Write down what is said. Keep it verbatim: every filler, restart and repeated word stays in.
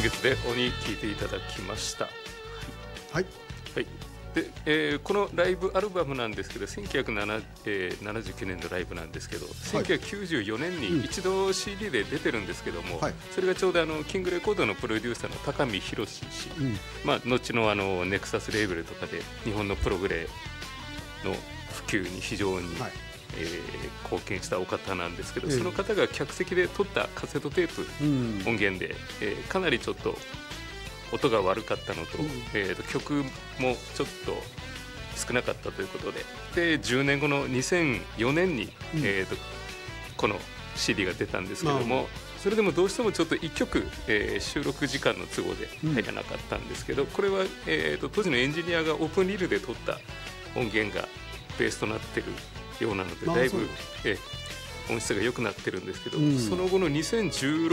満月で鬼聴いていただきました。 はい、 はいでえー、このライブアルバムなんですけどせんきゅうひゃくななじゅうきゅうねんのライブなんですけど、はい、せんきゅうひゃくきゅうじゅうよねんに一度 シーディー で出てるんですけども、うん、それがちょうどあのキングレコードのプロデューサーの高見博氏、うんまあ、後のあのネクサスレーベルとかで日本のプログレの普及に非常に、はいえー、貢献したお方なんですけど、えー、その方が客席で撮ったカセットテープ、うん、音源で、えー、かなりちょっと音が悪かったのと、うんえー、と曲もちょっと少なかったということで、でじゅうねんごのにせんよねんに、うんえー、とこの シーディー が出たんですけども、それでもどうしてもちょっといっきょく、えー、収録時間の都合で入らなかったんですけど、うん、これは、えー、と当時のエンジニアがオープンリールで撮った音源がベースとなっているようなので、だいぶ、えー、音質が良くなってるんですけど、うん、その後のにせんじゅうろく